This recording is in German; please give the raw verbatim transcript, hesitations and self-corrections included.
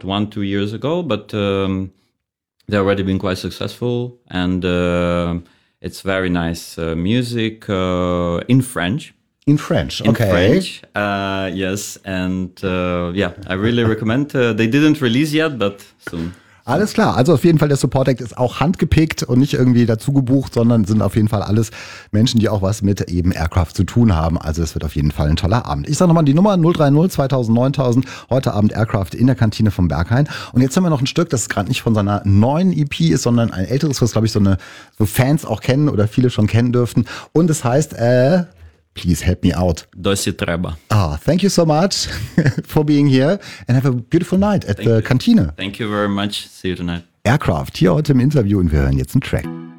around one, two years ago, but um, they've already been quite successful, and uh, it's very nice uh, music uh, in French. In French, In okay. French, uh, yes, and uh, yeah, I really recommend. Uh, they didn't release yet, but soon. Alles klar, also auf jeden Fall der Support Act ist auch handgepickt und nicht irgendwie dazu gebucht, sondern sind auf jeden Fall alles Menschen, die auch was mit eben Aircraft zu tun haben. Also es wird auf jeden Fall ein toller Abend. Ich sage nochmal die Nummer null drei null zweitausend neuntausend, heute Abend Aircraft in der Kantine vom Berghain. Und jetzt haben wir noch ein Stück, das gerade nicht von seiner neuen E P ist, sondern ein älteres, was glaube ich so eine so Fans auch kennen oder viele schon kennen dürften. Und es heißt, äh, please help me out. Dosi treba. Ah, thank you so much for being here and have a beautiful night at Thank the you. Kantine. Thank you very much. See you tonight. Aircraft hier heute im Interview und wir hören jetzt einen Track.